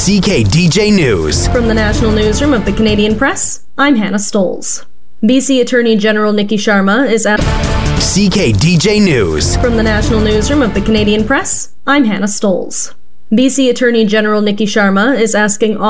CKDJ News. From the National Newsroom of the Canadian Press, I'm Hannah Stolz. BC Attorney General Nikki Sharma is at CKDJ News. From the National Newsroom of the Canadian Press, I'm Hannah Stolz. BC Attorney General Nikki Sharma is asking